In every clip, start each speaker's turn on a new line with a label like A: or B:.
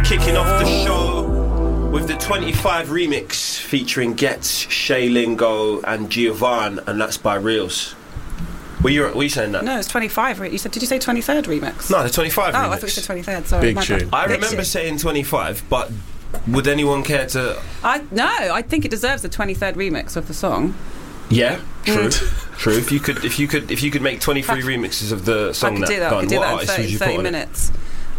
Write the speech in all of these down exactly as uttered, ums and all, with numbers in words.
A: Kicking off the show with the twenty-five remix featuring Getz, Shay Lingo and Giovanni, and that's by Reels. Were you, were you saying that?
B: No, it's twenty-five. You said, did you say twenty-third remix?
A: No, the twenty-five
B: oh,
A: remix.
B: I thought you said twenty-third. Sorry.
C: Big
B: my
C: tune.
B: bad.
A: I
B: Big
A: remember
B: tune.
A: saying twenty-five, but would anyone care to...
B: I No, I think it deserves a twenty-third remix of the song.
A: Yeah, true.
B: Mm.
A: True. If you could if you could if you could make twenty-three remixes of the song
B: I could
A: that
B: do that.
A: done,
B: I could do
A: what
B: that in
A: artist
B: thirty,
A: would you
B: thirty
A: put on
B: minutes.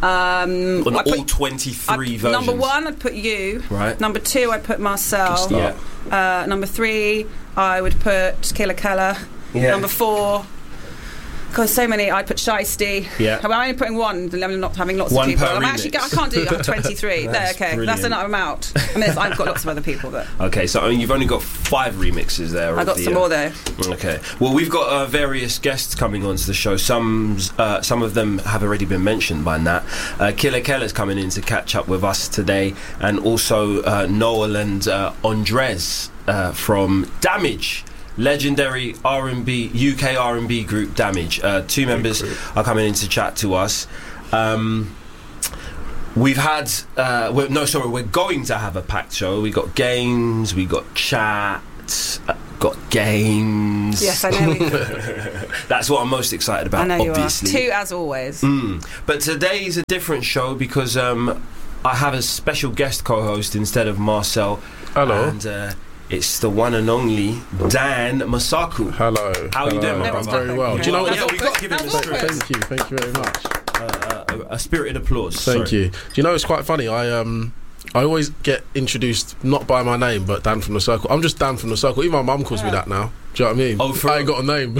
B: Um,
A: On
B: I
A: all
B: put,
A: twenty-three
B: I'd,
A: versions?
B: Number one, I'd put you.
A: Right.
B: Number two, I'd put Marcel.
A: Yeah.
B: Uh, number three, I would put Killa Kela.
A: Yeah.
B: Number four, God, so many. I'd put Shiesty.
A: Yeah.
B: I'm only putting one. I'm not having lots
A: One
B: of people.
A: per
B: I'm actually.
A: remix.
B: I can't do like twenty-three. there,
A: That's
B: okay.
A: brilliant.
B: That's enough amount. I mean, I've got lots of other people, but
A: Okay, so I mean, you've only got five remixes there.
B: I
A: of
B: got
A: the,
B: some
A: uh,
B: more though.
A: Okay. Well, we've got uh, various guests coming onto the show. Some uh, some of them have already been mentioned by Nat. Uh, Killa Kela's coming in to catch up with us today, and also uh, Noel and uh, Andres uh, from Damage. Legendary R and B, U K R and B group Damage. Uh, two members are coming in to chat to us. Um, we've had, uh, we're, no, sorry, we're going to have a packed show. We got games, we got chat, uh, got games.
B: Yes, I know. We,
A: That's what I'm most excited about.
B: I know
A: obviously.
B: you are. Two as always.
A: Mm. But today's a different show because um, I have a special guest co-host instead of Marcel.
C: Hello.
A: And uh, it's the one and only Dan Masaku.
C: Hello.
A: How are you
C: Hello.
A: doing, my
C: I'm
A: brother?
C: very well. Do you know what?
A: Yeah, we've got to give him a spirit.
C: Thank you. Thank you very much.
A: Uh, uh, a spirited applause.
C: Thank
A: Sorry.
C: you. Do you know it's quite funny? I um. I always get introduced not by my name, but Dan from the Circle. I'm just Dan from the Circle. Even my mum calls me that now. Do you know what I mean?
A: Oh, for
C: I ain't got a name.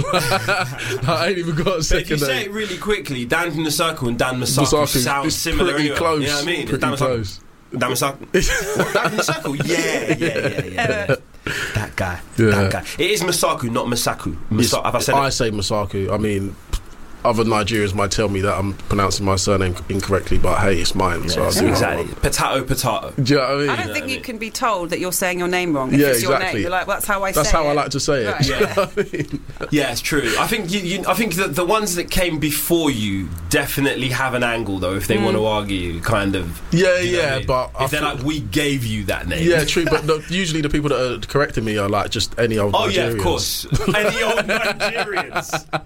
C: I ain't even got a
A: But if
C: second
A: you say
C: name.
A: it really quickly, Dan from the Circle and Dan Masaku,
C: Masaku,
A: sound
C: it's
A: similar
C: pretty
A: anyway.
C: close.
A: You know what I mean?
C: Pretty
A: Dan Masaku.
C: close.
A: Dan Masaku. What, Dan from the Circle? Yeah, yeah, yeah, yeah. That guy.
C: Yeah.
A: That guy. It is Masaku, not Masaku. Masa- have I said
C: I
A: it?
C: say Masaku. I mean, other Nigerians might tell me that I'm pronouncing my surname incorrectly, but hey, it's mine. so I'll do what I
A: exactly.
C: want.
A: Potato, potato.
C: Do you know what I mean?
B: I don't think
A: what I
B: you
A: mean?
B: can be told that you're saying your name wrong if
C: Yeah,
B: it's your
C: exactly.
B: name. You're like, well, that's how I
C: That's
B: say
C: how
B: it.
C: I like to say it.
B: Right.
C: Do you know what I mean?
A: Yeah, it's true. I think you, you, I think that the ones that came before you definitely have an angle, though. If they
B: Mm.
A: want to argue, kind of.
C: Yeah,
A: you know what
C: yeah,
A: I mean?
C: but I
A: if they're
C: feel-
A: like, we gave you that name.
C: Yeah, true. But no, usually the people that are correcting me are like just any old.
A: Oh
C: Nigerians.
A: yeah, of course. Any old Nigerians.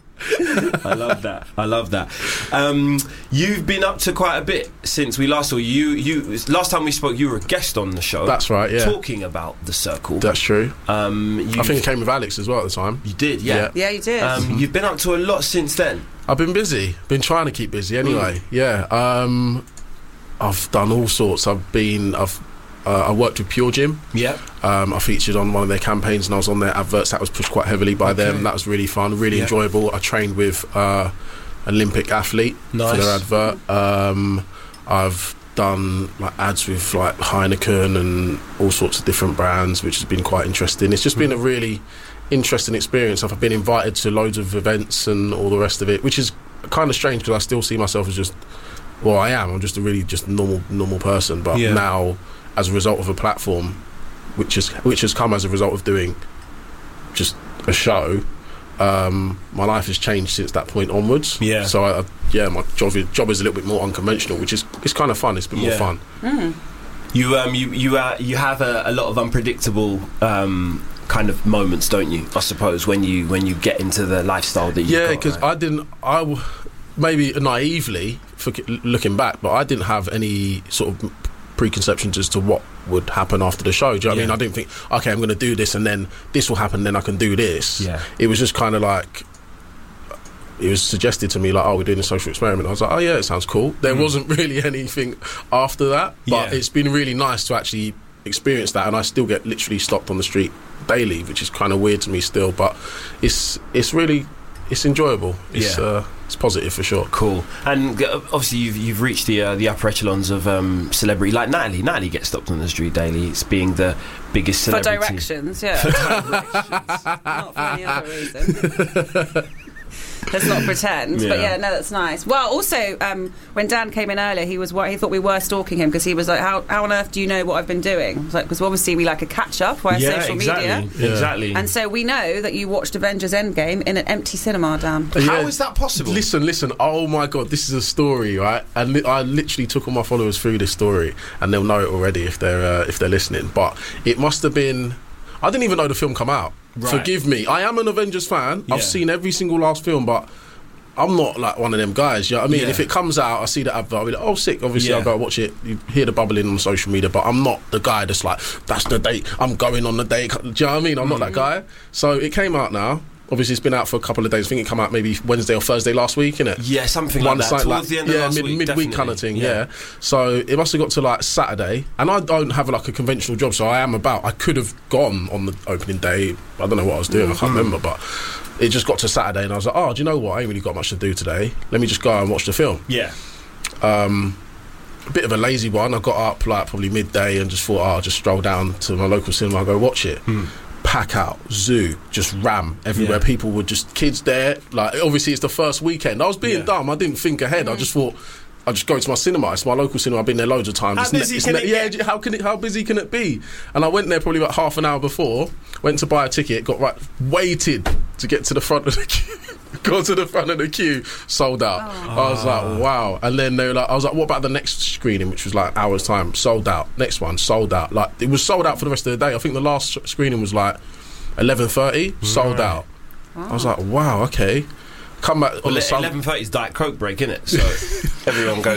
A: I love that. I love that. Um, you've been up to quite a bit since we last saw you. You last time we spoke, you were a guest on the show.
C: That's right. Yeah,
A: talking about the Circle.
C: that's true.
A: Um,
C: I think it came with Alex as well at the time.
A: you did. Yeah.
C: Yeah.
B: Yeah, you did.
A: Um, you've been up to a lot since then.
C: I've been busy. Been trying to keep busy anyway. Yeah. Um, I've done all sorts. I've been. I've. Uh, I worked with Pure Gym.
A: Yeah.
C: Um, I featured on one of their campaigns and I was on their adverts. That was pushed quite heavily by
A: Okay.
C: them. That was really fun, really
A: Yeah.
C: enjoyable. I trained with uh, Olympic athlete
A: Nice.
C: for their advert. Um, I've done like ads with like Heineken and all sorts of different brands, which has been quite interesting. It's just been a really interesting experience. I've been invited to loads of events and all the rest of it, which is kind of strange because I still see myself as just, well, I am. I'm just a really just normal normal person. But
A: Yeah.
C: now, as a result of a platform, which is which has come as a result of doing just a show, um, my life has changed since that point onwards.
A: Yeah.
C: So I, I, yeah, my job is, job is a little bit more unconventional, which is it's kind of fun. It's a bit
A: Yeah.
C: more fun.
B: Mm.
A: You um you you uh, you have a, a lot of unpredictable um kind of moments, don't you? I suppose when you when you get into the lifestyle that you
C: Yeah,
A: got,
C: because
A: right?
C: I didn't. I w- maybe naively for, looking back, but I didn't have any sort of preconceptions as to what would happen after the show. Do you know what I
A: Yeah.
C: mean? I didn't think, okay, I'm going to do this and then this will happen, then I can do this.
A: Yeah.
C: It was just kind of like, it was suggested to me like, oh, we're doing a social experiment. I was like, oh yeah, it sounds cool. There
A: Mm.
C: wasn't really anything after that, but
A: Yeah.
C: it's been really nice to actually experience that, and I still get literally stopped on the street daily, which is kind of weird to me still, but it's it's really it's enjoyable. It's
A: Yeah.
C: uh, it's positive for sure.
A: Cool. And uh, obviously you've you've reached the uh, the upper echelons of um, celebrity, like Natalie. Natalie gets stopped on the street daily. It's being the biggest
B: For
A: celebrity.
B: directions, yeah.
A: For directions.
B: Not for any other reason. let's not pretend.
A: Yeah.
B: But yeah, no, that's nice. Well, also, um, when Dan came in earlier, he was wor- he thought we were stalking him because he was like, "How how on earth do you know what I've been doing?" I was like, because obviously we like a catch up via
A: yeah,
B: social
A: exactly.
B: media,
C: Yeah.
A: Exactly.
B: and so we know that you watched Avengers Endgame in an empty cinema, Dan.
A: How
C: Yeah.
A: is that possible?
C: Listen, listen. Oh my God, this is a story, right? And li- I literally took all my followers through this story, and they'll know it already if they're uh, if they're listening. But it must have been. I didn't even know the film come out.
A: Right.
C: Forgive me. I am an Avengers fan.
A: Yeah.
C: I've seen every single last film, but I'm not like one of them guys. You know what I mean?
A: Yeah.
C: If it comes out, I see the advert, I'll be like, oh, sick. Obviously,
A: Yeah.
C: I'll go watch it. You hear the bubbling on social media, but I'm not the guy that's like, that's the date. I'm going on the date. Do you know what I mean? I'm not that guy. So it came out now. Obviously, it's been out for a couple of days. I think it came out maybe Wednesday or Thursday last week, innit?
A: Yeah, something like that.
C: site,
A: Towards the end of
C: yeah,
A: last
C: mid,
A: week,
C: midweek kind of
A: definitely.
C: thing. Yeah. So it must have got to like Saturday, and I don't have like a conventional job, so I am about. I could have gone on the opening day. I don't know what I was doing. I can't remember, but it just got to Saturday, and I was like, oh, do you know what? I ain't really got much to do today. Let me just go and watch the film.
A: Yeah.
C: Um, a bit of a lazy one. I got up like probably midday and just thought, oh, I'll just stroll down to my local cinema and go watch it. Pack out, zoo, just ram everywhere.
A: Yeah.
C: People were just kids there. Like obviously it's the first weekend. I was being
A: Yeah.
C: dumb. I didn't think ahead. I just thought I just go to my cinema. It's my local cinema. I've been there loads of times.
A: How
C: It's ne-
A: busy
C: it's
A: can
C: ne-
A: it
C: yeah,
A: get?
C: how can it? How busy can it be? And I went there probably about half an hour before. Went to buy a ticket. Got right. Waited to get to the front of the queue. Got to the front of the queue. Sold out. I was like, wow. And then they were like, I was like, what about the next screening, which was like hours time? Sold out. Next one, sold out. Like it was sold out for the rest of the day. I think the last screening was like eleven thirty. Sold
A: Right.
C: out. I was like, wow, okay. Come back on
A: Well,
C: the Sun-
A: eleven thirty is Diet Coke break, innit? So everyone goes.